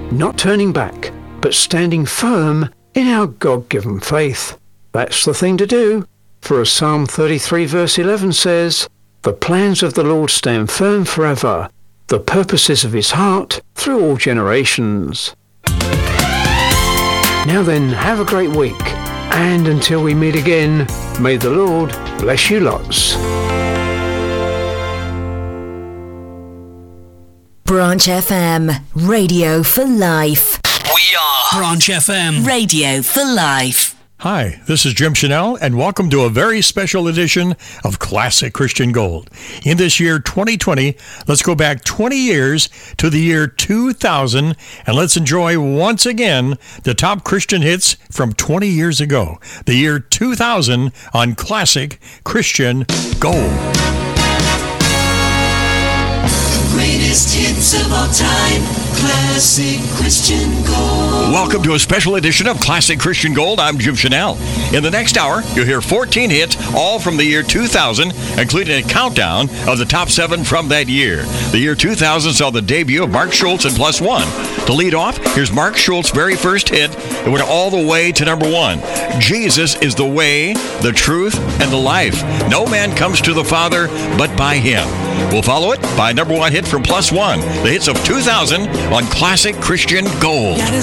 not turning back, but standing firm in our God-given faith. That's the thing to do. For as Psalm 33 verse 11 says, "The plans of the Lord stand firm forever, the purposes of his heart through all generations." Now then, have a great week, and until we meet again, may the Lord bless you lots. Branch FM, Radio for Life. We are Branch FM, Radio for Life. Hi, this is Jim Chanel, and welcome to a very special edition of Classic Christian Gold. In this year 2020, let's go back 20 years to the year 2000, and let's enjoy once again the top Christian hits from 20 years ago. The year 2000 on Classic Christian Gold. Greatest hits of all time, Classic Christian Gold. Welcome to a special edition of Classic Christian Gold. I'm Jim Chanel. In the next hour, you'll hear 14 hits, all from the year 2000, including a countdown of the top 7 from that year. The year 2000 saw the debut of Mark Schultz and Plus One. To lead off, here's Mark Schultz's very first hit. It went all the way to number 1. Jesus is the way, the truth, and the life. No man comes to the Father but by him. We'll follow it by number 1 hit from Plus One, the hits of 2000 on Classic Christian Gold.